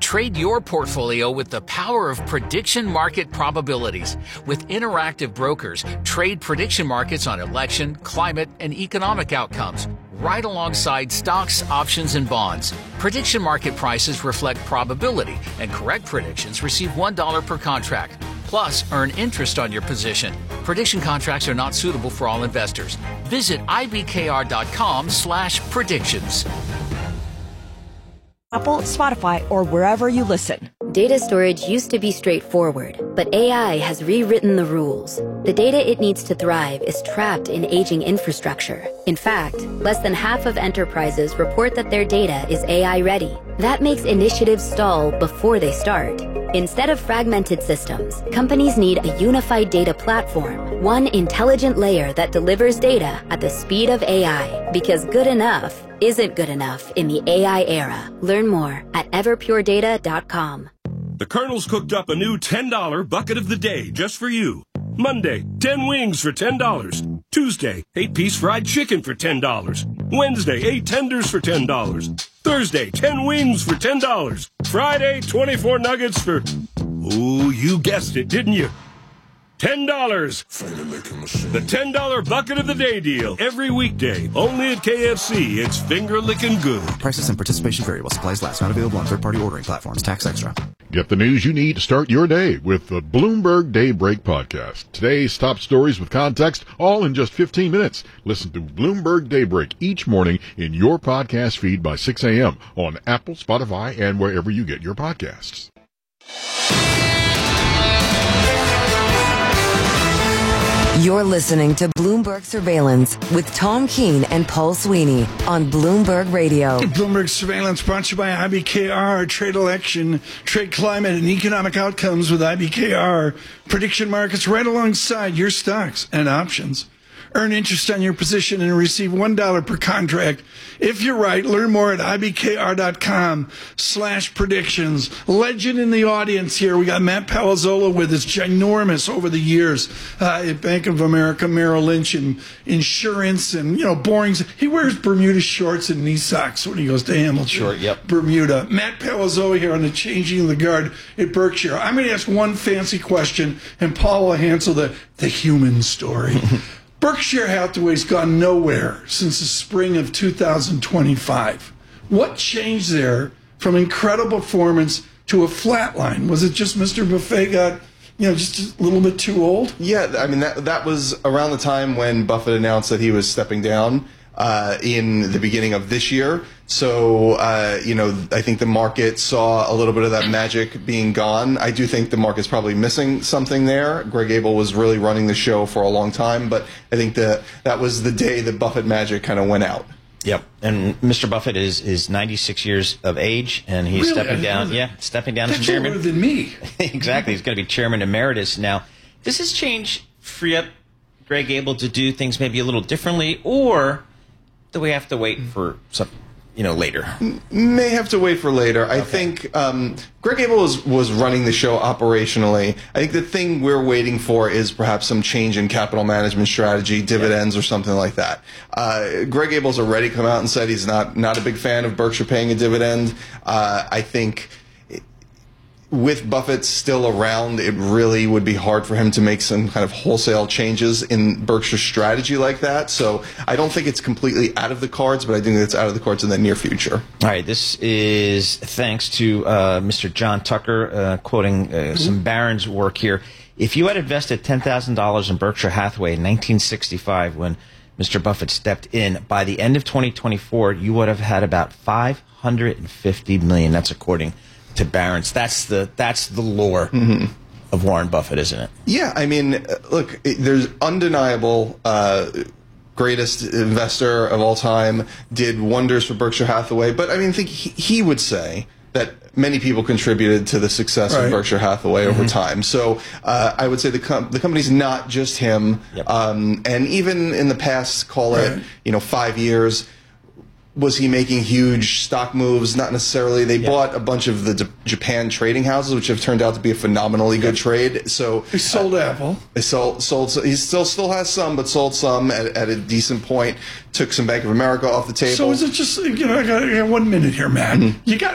Trade your portfolio with the power of prediction market probabilities. With interactive brokers, trade prediction markets on election, climate, and economic outcomes, right alongside stocks, options, and bonds. Prediction market prices reflect probability, and correct predictions receive $1 per contract. Plus, earn interest on your position. Prediction contracts are not suitable for all investors. Visit ibkr.com/predictions. Apple, Spotify, or wherever you listen. Data storage used to be straightforward, but AI has rewritten the rules. The data it needs to thrive is trapped in aging infrastructure. In fact, less than half of enterprises report that their data is AI ready. That makes initiatives stall before they start. Instead of fragmented systems, companies need a unified data platform, one intelligent layer that delivers data at the speed of AI, because good enough isn't good enough in the AI era. Learn more at everpuredata.com. The Colonel's cooked up a new $10 bucket of the day just for you. Monday, 10 wings for $10. Tuesday, 8-piece fried chicken for $10. Wednesday, 8 tenders for $10. Thursday, 10 wings for $10. Friday, 24 nuggets for... Oh, you guessed it, didn't you? $10. The $10 bucket of the day deal. Every weekday. Only at KFC. It's finger-licking good. Prices and participation variable. Supplies last. Not available on third-party ordering platforms. Tax extra. Get the news you need to start your day with the Bloomberg Daybreak podcast. Today's top stories with context, all in just 15 minutes. Listen to Bloomberg Daybreak each morning in your podcast feed by 6 a.m. on Apple, Spotify, and wherever you get your podcasts. You're listening to Bloomberg Surveillance with Tom Keene and Paul Sweeney on Bloomberg Radio. Bloomberg Surveillance brought to you by IBKR. Trade election, trade climate, and economic outcomes with IBKR. Prediction markets right alongside your stocks and options. Earn interest on your position and receive $1 per contract. If you're right, learn more at ibkr.com/predictions. Legend in the audience here. We got Matt Palazzolo with us, ginormous over the years at Bank of America, Merrill Lynch, and insurance, and, boring. He wears Bermuda shorts and knee socks when he goes to Hamilton. Sure, yep. Bermuda. Matt Palazzolo here on the Changing of the Guard at Berkshire. I'm going to ask one fancy question, and Paul will answer the human story. Berkshire Hathaway's gone nowhere since the spring of 2025. What changed there from incredible performance to a flat line? Was it just Mr. Buffett got, just a little bit too old? Yeah, I mean, that was around the time when Buffett announced that he was stepping down in the beginning of this year. So, I think the market saw a little bit of that magic being gone. I do think the market's probably missing something there. Greg Abel was really running the show for a long time, but I think that was the day that Buffett magic kind of went out. Yep, and Mr. Buffett is 96 years of age, and he's stepping down. Yeah, stepping down as chairman. That's older than me. Exactly, he's going to be chairman emeritus now. Does this change free up Greg Abel to do things maybe a little differently, or do we have to wait for something? Later. May have to wait for later. Okay. I think Greg Abel was running the show operationally. I think the thing we're waiting for is perhaps some change in capital management strategy, dividends, or something like that. Greg Abel's already come out and said he's not a big fan of Berkshire paying a dividend. I think with Buffett still around, it really would be hard for him to make some kind of wholesale changes in Berkshire's strategy like that. So I don't think it's completely out of the cards, but I think it's out of the cards in the near future. All right, this is thanks to Mr. John Tucker quoting some Barron's work here. If you had invested $10,000 in Berkshire Hathaway in 1965 when Mr. Buffett stepped in, by the end of 2024, you would have had about $550 million. That's according to Barron's. That's the lore of Warren Buffett, isn't it? Yeah, I mean, look, there's undeniable greatest investor of all time, did wonders for Berkshire Hathaway. But I mean, I think he would say that many people contributed to the success of Berkshire Hathaway over time. So I would say the company's not just him. Yep. And even in the past, call it 5 years, was he making huge stock moves? Not necessarily. They bought a bunch of the Japan trading houses, which have turned out to be a phenomenally good trade. So he sold Apple. He sold. He still has some, but sold some at a decent point. Took some Bank of America off the table. So is it just I got 1 minute here, Matt? You got